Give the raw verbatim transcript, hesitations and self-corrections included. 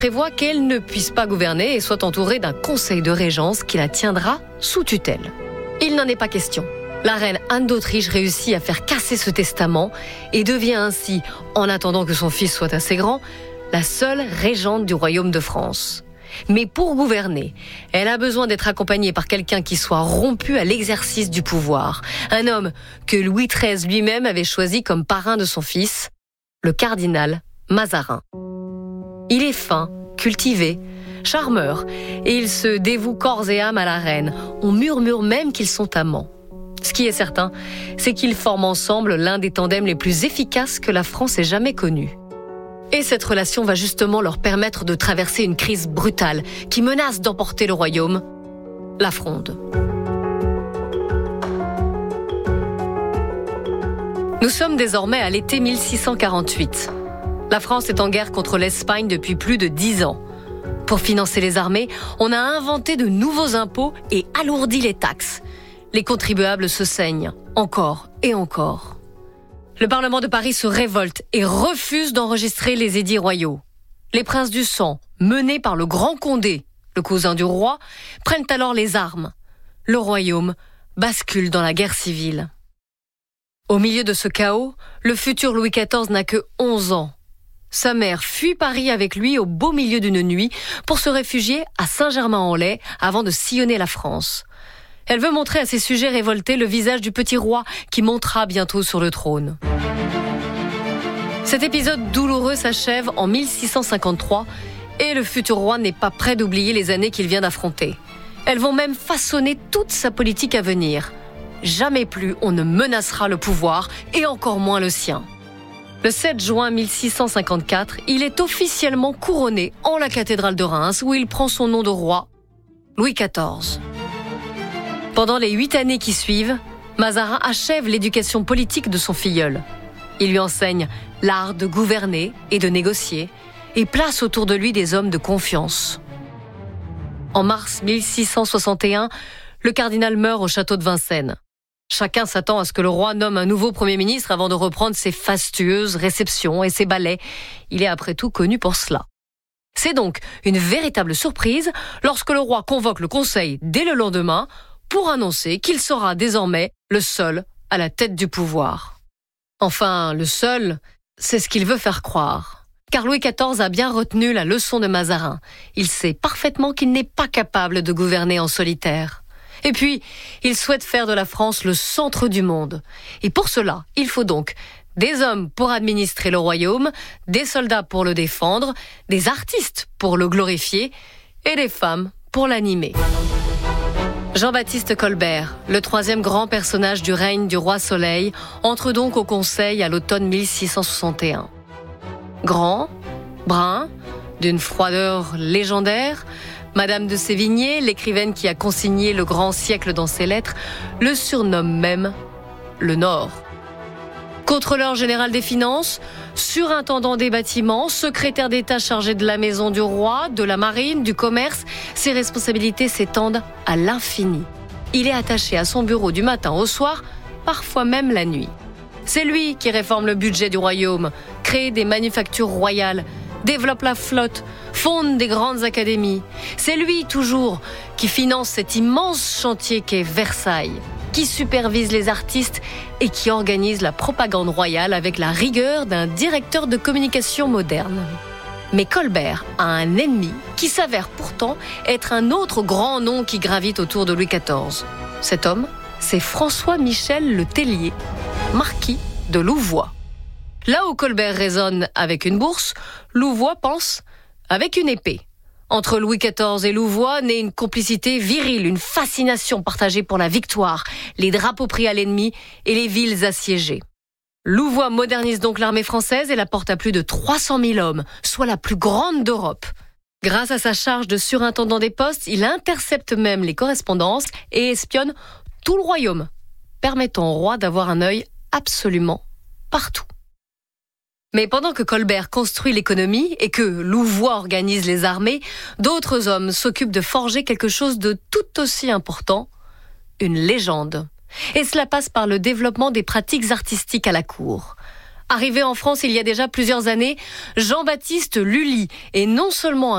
prévoit qu'elle ne puisse pas gouverner et soit entourée d'un conseil de régence qui la tiendra sous tutelle. Il n'en est pas question. La reine Anne d'Autriche réussit à faire casser ce testament et devient ainsi, en attendant que son fils soit assez grand, la seule régente du royaume de France. Mais pour gouverner, elle a besoin d'être accompagnée par quelqu'un qui soit rompu à l'exercice du pouvoir. Un homme que Louis treize lui-même avait choisi comme parrain de son fils, le cardinal Mazarin. Il est fin, cultivé, charmeur, et il se dévoue corps et âme à la reine. On murmure même qu'ils sont amants. Ce qui est certain, c'est qu'ils forment ensemble l'un des tandems les plus efficaces que la France ait jamais connus. Et cette relation va justement leur permettre de traverser une crise brutale qui menace d'emporter le royaume, la Fronde. Nous sommes désormais à l'été mille six cent quarante-huit. La France est en guerre contre l'Espagne depuis plus de dix ans. Pour financer les armées, on a inventé de nouveaux impôts et alourdi les taxes. Les contribuables se saignent, encore et encore. Le Parlement de Paris se révolte et refuse d'enregistrer les édits royaux. Les princes du sang, menés par le grand Condé, le cousin du roi, prennent alors les armes. Le royaume bascule dans la guerre civile. Au milieu de ce chaos, le futur Louis quatorze n'a que onze ans. Sa mère fuit Paris avec lui au beau milieu d'une nuit pour se réfugier à Saint-Germain-en-Laye avant de sillonner la France. Elle veut montrer à ses sujets révoltés le visage du petit roi qui montera bientôt sur le trône. Cet épisode douloureux s'achève en mille six cent cinquante-trois et le futur roi n'est pas prêt d'oublier les années qu'il vient d'affronter. Elles vont même façonner toute sa politique à venir. Jamais plus on ne menacera le pouvoir et encore moins le sien. Le sept juin mille six cent cinquante-quatre, il est officiellement couronné en la cathédrale de Reims où il prend son nom de roi, Louis quatorze. Pendant les huit années qui suivent, Mazarin achève l'éducation politique de son filleul. Il lui enseigne l'art de gouverner et de négocier et place autour de lui des hommes de confiance. En mars mille six cent soixante et un, le cardinal meurt au château de Vincennes. Chacun s'attend à ce que le roi nomme un nouveau Premier ministre avant de reprendre ses fastueuses réceptions et ses ballets. Il est après tout connu pour cela. C'est donc une véritable surprise lorsque le roi convoque le conseil dès le lendemain pour annoncer qu'il sera désormais le seul à la tête du pouvoir. Enfin, le seul, c'est ce qu'il veut faire croire. Car Louis quatorze a bien retenu la leçon de Mazarin. Il sait parfaitement qu'il n'est pas capable de gouverner en solitaire. Et puis, il souhaite faire de la France le centre du monde. Et pour cela, il faut donc des hommes pour administrer le royaume, des soldats pour le défendre, des artistes pour le glorifier et des femmes pour l'animer. Jean-Baptiste Colbert, le troisième grand personnage du règne du roi Soleil, entre donc au Conseil à l'automne mille six cent soixante et un. Grand, brun, d'une froideur légendaire, Madame de Sévigné, l'écrivaine qui a consigné le grand siècle dans ses lettres, le surnomme même le Nord. Contrôleur général des finances, surintendant des bâtiments, secrétaire d'État chargé de la maison du roi, de la marine, du commerce, ses responsabilités s'étendent à l'infini. Il est attaché à son bureau du matin au soir, parfois même la nuit. C'est lui qui réforme le budget du royaume, crée des manufactures royales, développe la flotte, fonde des grandes académies. C'est lui, toujours, qui finance cet immense chantier qu'est Versailles, qui supervise les artistes et qui organise la propagande royale avec la rigueur d'un directeur de communication moderne. Mais Colbert a un ennemi qui s'avère pourtant être un autre grand nom qui gravite autour de Louis quatorze. Cet homme, c'est François-Michel Le Tellier, marquis de Louvois. Là où Colbert raisonne avec une bourse, Louvois pense avec une épée. Entre Louis quatorze et Louvois naît une complicité virile, une fascination partagée pour la victoire, les drapeaux pris à l'ennemi et les villes assiégées. Louvois modernise donc l'armée française et la porte à plus de trois cent mille hommes, soit la plus grande d'Europe. Grâce à sa charge de surintendant des postes, il intercepte même les correspondances et espionne tout le royaume, permettant au roi d'avoir un œil absolument partout. Mais pendant que Colbert construit l'économie et que Louvois organise les armées, d'autres hommes s'occupent de forger quelque chose de tout aussi important, une légende. Et cela passe par le développement des pratiques artistiques à la cour. Arrivé en France il y a déjà plusieurs années, Jean-Baptiste Lully est non seulement un